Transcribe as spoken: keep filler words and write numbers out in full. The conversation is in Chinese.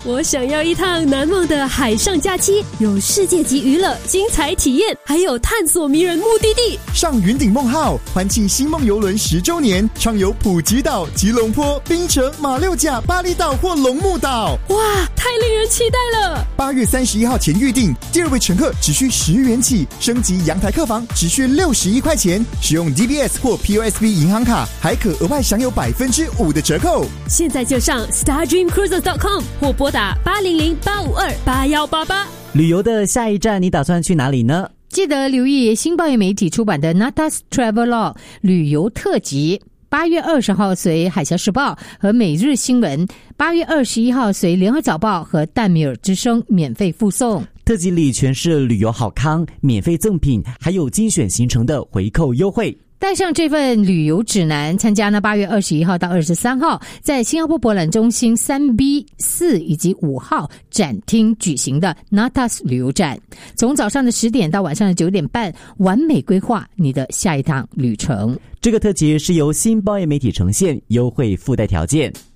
我想要一趟难忘的海上假期，有世界级娱乐、精彩体验，还有探索迷人目的地。 上云顶梦号，欢庆星梦邮轮十周年，畅游普吉岛、吉隆坡、槟城、马六甲、巴厘岛或龙目岛。 哇，太令人期待了！ 八月三十一号前预定，第二位乘客只需十元起，升级阳台客房只需六十一块钱，使用 D B S 或 P O S B 银行卡，还可额外享有百分之五的折扣。 现在就上 star dream cruises dot com 或拨打八零零八五二八幺八八。 旅游的下一站，你打算去哪里呢？ 记得留意新报业媒体出版的 Natas Travelog 旅游特辑。八月二十号随海峡时报和每日新闻，八月二十一号随联合早报和淡米尔之声免费附送。 特辑里全是旅游好康、免费赠品，还有精选行程的回扣优惠。 带上这份旅游指南，参加呢八月二十一号到二十三号在新加坡博览中心三 B 四以及五号展厅举行的 Natas 旅游展，从早上的十点到晚上的九点半，完美规划你的下一趟旅程。 这个特辑是由新报业媒体呈现，优惠附带条件。